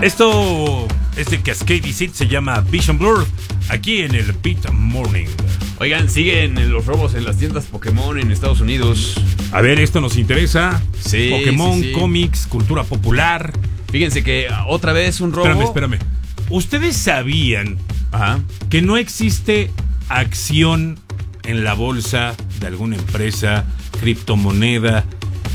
Esto es de Cascade Seed, se llama Vision Blur, aquí en el Beat Morning. Oigan, siguen los robos en las tiendas Pokémon en Estados Unidos. A ver, esto nos interesa. Sí, Pokémon, sí. cómics, cultura popular. Fíjense que otra vez un robo. Espérame. ¿Ustedes sabían Ajá. que no existe acción en la bolsa de alguna empresa, criptomoneda,